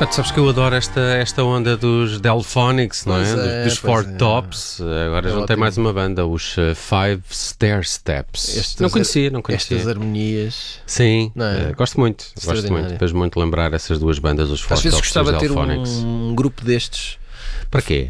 Tu sabes que eu adoro esta onda dos Delphonics, não é? Dos Four Tops. Agora já tem mais uma banda, os Five Stair Steps. Não conhecia. Estas harmonias. Sim, gosto muito. Fez muito lembrar essas duas bandas, os Four Tops. Às vezes gostava de ter Delphonics. um grupo destes. Para quê?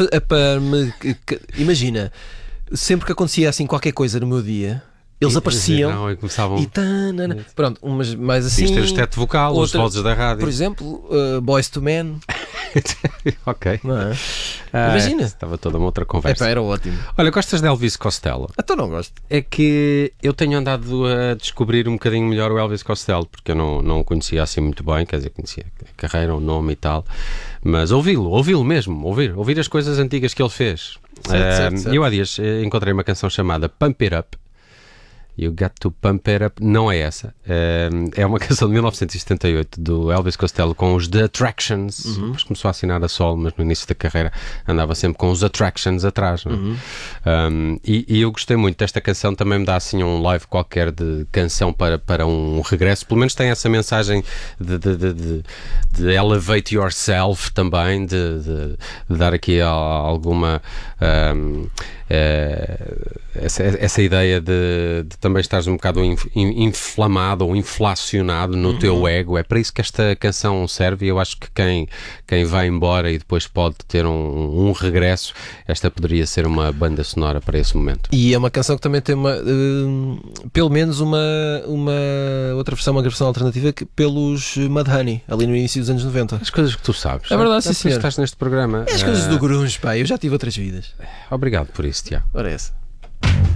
Imagina, sempre que acontecia assim qualquer coisa no meu dia, eles apareciam e começavam... Pronto, umas mais assim. Isto ter o esteto vocal, os vozes da rádio. Por exemplo, Boyz II Men. Ok. Não é? Imagina. Estava toda uma outra conversa. Era ótimo. Olha, gostas de Elvis Costello? Então não gosto. É que eu tenho andado a descobrir um bocadinho melhor o Elvis Costello, porque eu não o conhecia assim muito bem, quer dizer, conhecia a carreira, o nome e tal, mas ouvi-lo mesmo, ouvir as coisas antigas que ele fez. Certo. Eu há dias encontrei uma canção chamada Pump It Up. You Got to Pump It Up, não é essa. É uma canção de 1978 do Elvis Costello com os The Attractions. Depois começou a assinar a solo, mas no início da carreira andava sempre com os Attractions atrás. Não é? E eu gostei muito desta canção. Também me dá assim um live qualquer de canção para um regresso. Pelo menos tem essa mensagem de elevate yourself também, de dar aqui alguma essa ideia de também estares um bocado inflamado ou inflacionado no teu ego. É para isso que esta canção serve, e eu acho que quem vai embora e depois pode ter um regresso, esta poderia ser uma banda sonora para esse momento. E é uma canção que também tem pelo menos uma outra versão, uma versão alternativa pelos Mudhoney, ali no início dos anos 90. As coisas que tu sabes. É verdade, sim, senhor. Estás neste programa. As coisas do grunge, pá, eu já tive outras vidas. Obrigado por isso, Tiago. Ora essa.